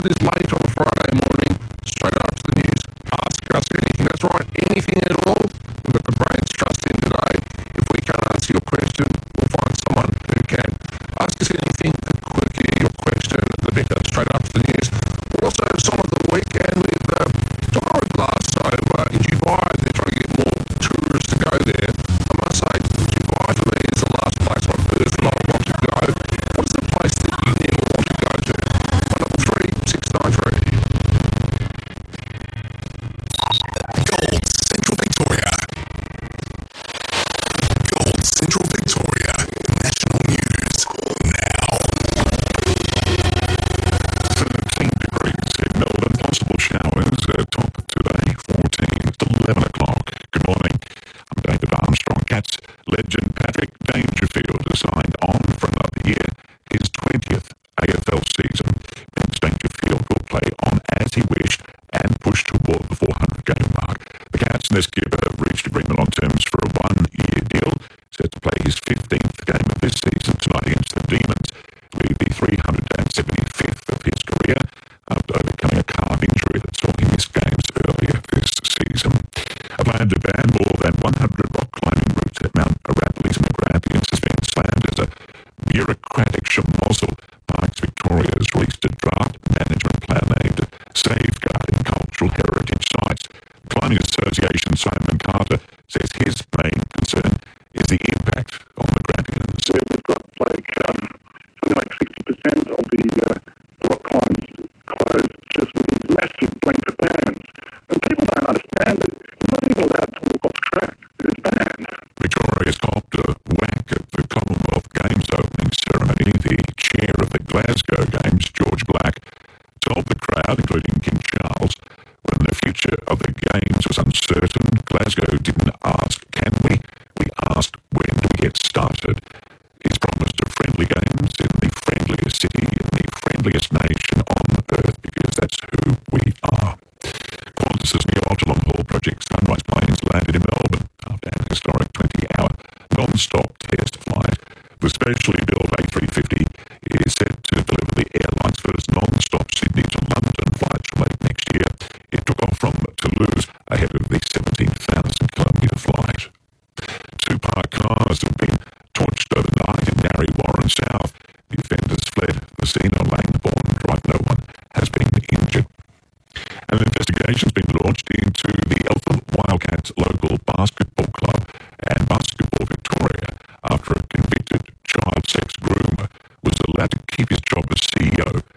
this late on a Friday morning, straight after the news. Ask us anything. That's right, anything at all. We've got the Brains Trust in today. If we can't answer your question, we'll find someone who can. Ask us anything. The quicker your question, the better. Straight after the news. Also, Song of the Weekend with Dora Glass. So in Dubai, they're trying to get more tourists to go there. I must say, Dubai for me is the last place on earth that I want to go. What's the place that you never want to go to? 133 693. Gold Central Victoria. Gold Central Victoria. National news now. 13 degrees in Melbourne. Possible showers top today. 14 to 11 o'clock. Good morning. I'm David Armstrong. Cats legend Patrick Dangerfield has signed on for another year. His 20th AFL season. Vince Dangerfield will play on as he wished and push toward the 400-game mark. The Cats and their skipper reached agreement on terms for a one-year deal, set to play his 15th game of this season tonight against the Demons, will be the 375th of his career after overcoming a calf injury that saw him miss games earlier this season. A plan to ban more than 100 rock climbing routes at Mount Arapiles and the Grampians has been slammed as a bureaucratic schmozzle. Parks Victoria has released a draft management plan aimed at safeguarding cultural heritage sites. The Climbing Association Simon Carter says his main concern is the impact on the Grampians. Yeah, we've got something like 60% of the rock climbs closed just with these massive blanket bans. And people don't understand it. You're not even allowed to walk off track. It's banned. Victoria's copped a whack at the Commonwealth Games opening ceremony. The chair of the Glasgow Games, George Black, told the crowd, including King Charles, when the future of the Games was uncertain, Glasgow didn't ask, can we? We asked, when do we get started? He's promised a friendly Games in the friendliest city, in the friendliest nation on earth, because that's who we are. Qantas's new Ottolong Hall project Sunrise planes landed in Melbourne after an historic 20-hour non-stop test flight. The specially built A350 is set to deliver the airline's first non-stop Sydney to London flights from late next year. It took off from Toulouse ahead of the 17,000-kilometre flight. Two parked cars have been torched overnight in Narre Warren South. The offenders fled the scene on Langbourne Drive. No one has been injured. An investigation's been launched into the Eltham Wildcats local basketball club and Basketball Victoria after a convicted child sex groomer was allowed to keep his job as CEO